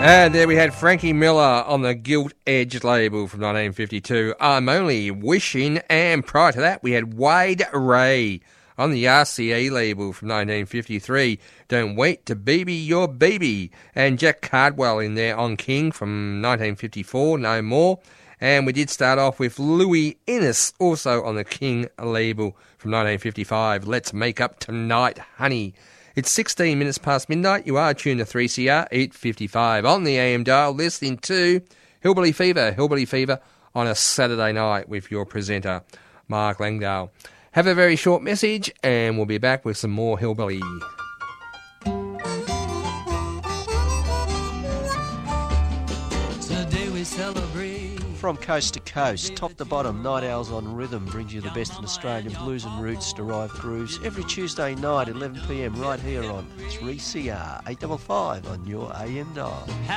And there we had Frankie Miller on the Gilt Edge label from 1952, I'm Only Wishing, and prior to that we had Wade Ray on the RCA label from 1953, Don't Wait to Baby Your Baby, and Jack Cardwell in there on King from 1954, No More. And we did start off with Louis Innes, also on the King label from 1955, Let's Make Up Tonight, Honey. It's 16 minutes past midnight. You are tuned to 3CR 855 on the AM dial, listening to Hillbilly Fever on a Saturday night with your presenter, Mark Langdale. Have a very short message and we'll be back with some more Hillbilly. Today we celebrate. From coast to coast, top to bottom, Night Owls on Rhythm brings you the best in Australian blues and roots-derived grooves every Tuesday night, 11 p.m, right here on 3CR 855 on your AM dial.